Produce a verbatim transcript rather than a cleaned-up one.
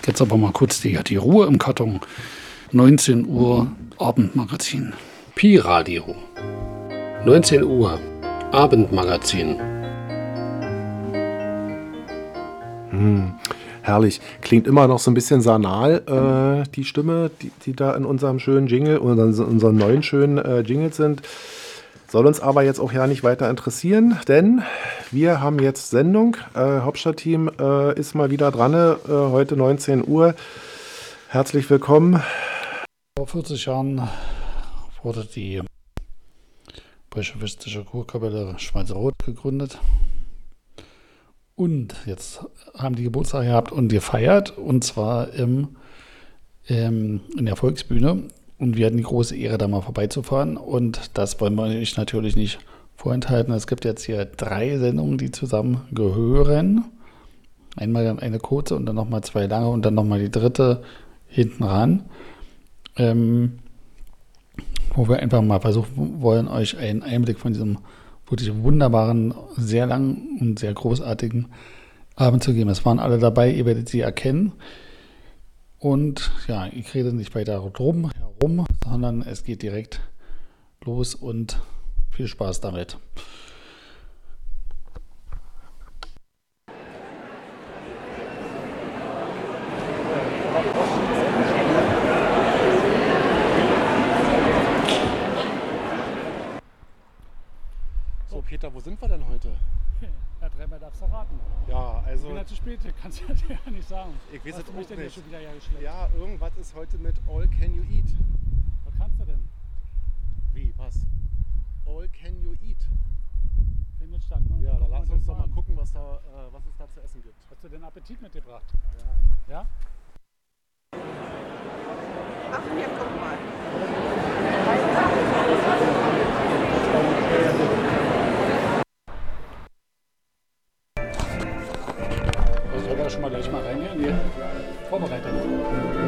Jetzt aber mal kurz die, die Ruhe im Karton. neunzehn Uhr Abendmagazin. Pi-Radio. neunzehn Uhr Abendmagazin. Hm, herrlich. Klingt immer noch so ein bisschen sanal, äh, die Stimme, die, die da in unserem schönen Jingle, unseren, unseren neuen schönen äh, Jingle sind. Soll uns aber jetzt auch ja nicht weiter interessieren, denn wir haben jetzt Sendung. Äh, Hauptstadtteam äh, ist mal wieder dran, äh, heute neunzehn Uhr. Herzlich willkommen. Vor vierzig Jahren wurde die bolschewistische Kurkapelle Schmalzerrot gegründet. Und jetzt haben die Geburtstag gehabt und gefeiert, und zwar im, ähm, in der Volksbühne. Und wir hatten die große Ehre, da mal vorbeizufahren. Und das wollen wir euch natürlich nicht vorenthalten. Es gibt jetzt hier drei Sendungen, die zusammen gehören. Einmal eine kurze und dann nochmal zwei lange und dann nochmal die dritte hinten ran. Ähm, wo wir einfach mal versuchen wollen, euch einen Einblick von diesem wirklich wunderbaren, sehr langen und sehr großartigen Abend zu geben. Es waren alle dabei, ihr werdet sie erkennen. Und ja, ich rede nicht weiter drum herum, sondern es geht direkt los und viel Spaß damit. So, Peter, wo sind wir denn heute? Ja, dreimal darfst du raten. Ja, also... Ich bin ja zu spät, kannst du ja nicht sagen. Ich weiß Hast es du mich auch denn nicht. schon wieder geschleppt? Ja, irgendwas ist heute mit All Can You Eat. Was kannst du denn? Wie, was? All Can You Eat. Findet statt, ne? Ja, da Gucken lass wir uns das doch mal an. gucken, was, da, äh, was es da zu essen gibt. Hast du den Appetit mitgebracht? Ja. Ja? Ach, hier, guck mal. Also soll ich da schon mal gleich mal reingehen? Nee. Vorbereitet.